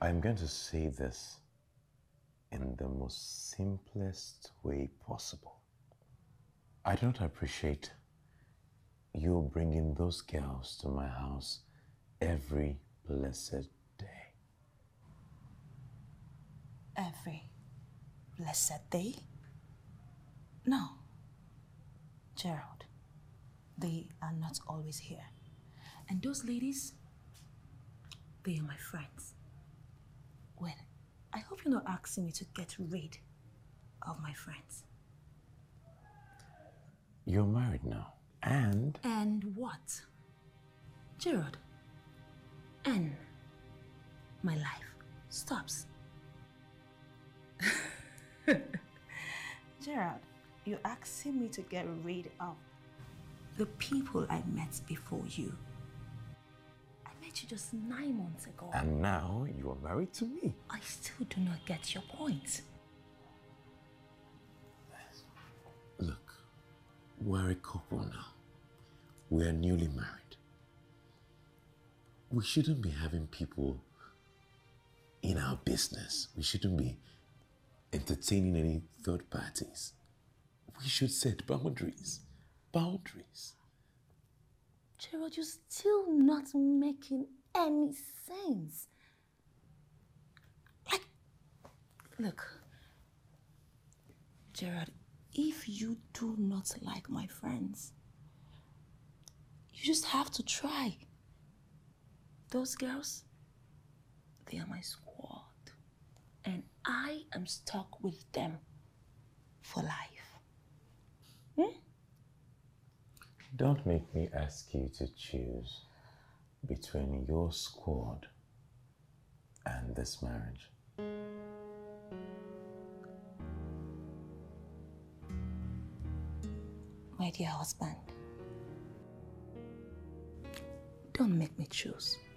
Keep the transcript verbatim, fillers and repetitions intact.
I'm going to say this in the most simplest way possible. I don't appreciate you bringing those girls to my house every blessed day. Every blessed day? No. Gerald, they are not always here. And those ladies, they are my friends. Well, I hope you're not asking me to get rid of my friends. You're married now, and... And what? Gerald, and my life stops. Gerald, you're asking me to get rid of the people I met before you. I met you just nine months ago. And now you are married to me. I still do not get your point. Look, we're a couple now. We are newly married. We shouldn't be having people in our business. We shouldn't be entertaining any third parties. We should set boundaries. Boundaries. Gerald, you're still not making any sense. Like, look, Gerald, if you do not like my friends, you just have to try. Those girls, they are my squad. And I am stuck with them for life. Hmm? Don't make me ask you to choose between your squad and this marriage. My dear husband, don't make me choose.